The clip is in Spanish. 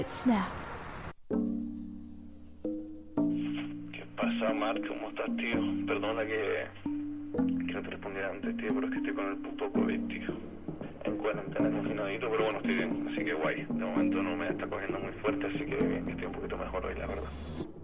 Snap. ¿Qué pasa, Mark? ¿Cómo estás, tío? Perdona que no te respondiera antes, tío, pero es que estoy con el puto COVID, tío. En cuarentena confinadito, pero bueno, estoy bien, así que guay. De momento no me está cogiendo muy fuerte, así que bien, que estoy un poquito mejor hoy, la verdad.